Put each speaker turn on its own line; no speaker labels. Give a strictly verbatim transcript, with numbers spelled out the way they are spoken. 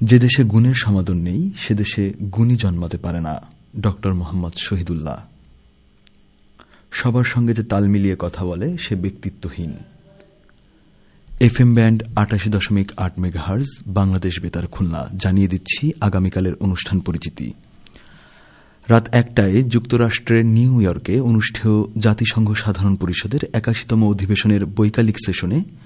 যে দেশে গুণের সমাদর নেই সে দেশে গুণী জন্মাতে পারে না। ডক্টর মোহাম্মদ শহীদুল্লাহ। সবার সঙ্গে যে তাল মিলিয়ে কথা বলে সে ব্যক্তিত্বহীন। এফ এম ব্যান্ড আটাশি দশমিক আট মেগাহার্জ, বাংলাদেশ বেতার খুলনা। জানিয়ে দিচ্ছি আগামীকালের অনুষ্ঠান পরিচিতি। রাত একটায় যুক্তরাষ্ট্রের নিউ ইয়র্কে অনুষ্ঠেয় জাতিসংঘ সাধারণ পরিষদের একাশিতম অধিবেশনের বৈকালিক সেশনে